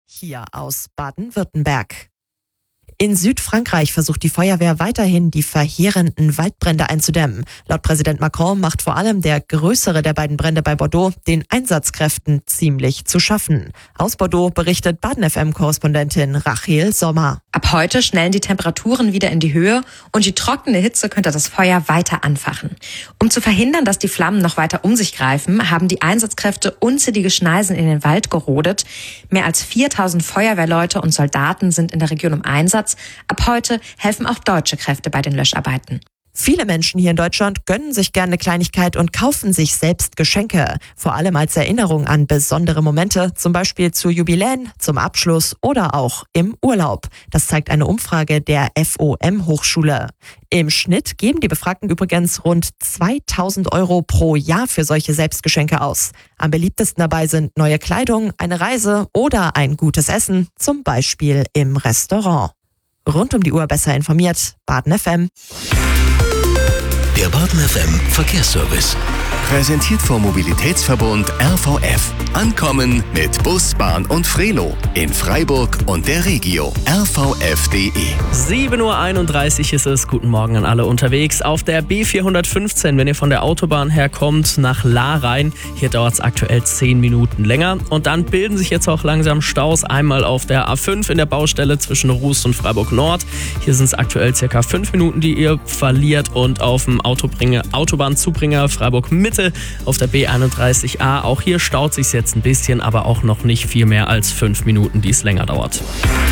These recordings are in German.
hier aus Baden-Württemberg. In Südfrankreich versucht die Feuerwehr weiterhin, die verheerenden Waldbrände einzudämmen. Laut Präsident Macron macht vor allem der größere der beiden Brände bei Bordeaux den Einsatzkräften ziemlich zu schaffen. Aus Bordeaux berichtet Baden-FM-Korrespondentin Rachel Sommer. Ab heute schnellen die Temperaturen wieder in die Höhe und die trockene Hitze könnte das Feuer weiter anfachen. Um zu verhindern, dass die Flammen noch weiter um sich greifen, haben die Einsatzkräfte unzählige Schneisen in den Wald gerodet. Mehr als 4000 Feuerwehrleute und Soldaten sind in der Region im Einsatz. Ab heute helfen auch deutsche Kräfte bei den Löscharbeiten. Viele Menschen hier in Deutschland gönnen sich gerne eine Kleinigkeit und kaufen sich selbst Geschenke. Vor allem als Erinnerung an besondere Momente, zum Beispiel zu Jubiläen, zum Abschluss oder auch im Urlaub. Das zeigt eine Umfrage der FOM-Hochschule. Im Schnitt geben die Befragten übrigens rund 2000 Euro pro Jahr für solche Selbstgeschenke aus. Am beliebtesten dabei sind neue Kleidung, eine Reise oder ein gutes Essen, zum Beispiel im Restaurant. Rund um die Uhr besser informiert, Baden FM. Der Baden FM Verkehrsservice. Präsentiert vom Mobilitätsverbund RVF. Ankommen mit Bus, Bahn und Frelo. In Freiburg und der Regio. rvf.de. 7.31 Uhr ist es. Guten Morgen an alle unterwegs. Auf der B415, wenn ihr von der Autobahn herkommt, nach Lahr rein. Hier dauert es aktuell 10 Minuten länger. Und dann bilden sich jetzt auch langsam Staus. Einmal auf der A5 in der Baustelle zwischen Ruß und Freiburg Nord. Hier sind es aktuell circa 5 Minuten, die ihr verliert. Und auf dem Autobahnzubringer Freiburg Mitte auf der B31a. Auch hier staut sich jetzt ein bisschen, aber auch noch nicht viel mehr als 5 Minuten, die es länger dauert.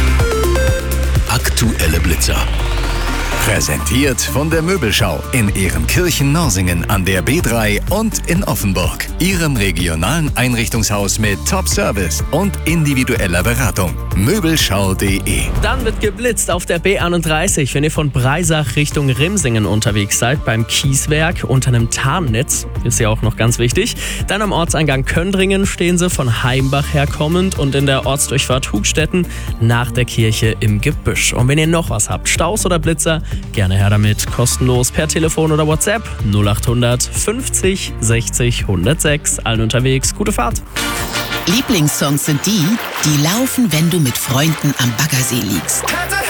Aktuelle Blitzer. Präsentiert von der Möbelschau in Ehrenkirchen-Norsingen an der B3 und in Offenburg. Ihrem regionalen Einrichtungshaus mit Top-Service und individueller Beratung. Möbelschau.de. Dann wird geblitzt auf der B31, wenn ihr von Breisach Richtung Rimsingen unterwegs seid, beim Kieswerk unter einem Tarnnetz. Ist ja auch noch ganz wichtig. Dann am Ortseingang Köndringen stehen sie von Heimbach herkommend und in der Ortsdurchfahrt Hugstetten nach der Kirche im Gebüsch. Und wenn ihr noch was habt, Staus oder Blitzer, gerne her damit, kostenlos per Telefon oder WhatsApp 0800 50 60 106. Allen unterwegs, gute Fahrt. Lieblingssongs sind die laufen, wenn du mit Freunden am Baggersee liegst.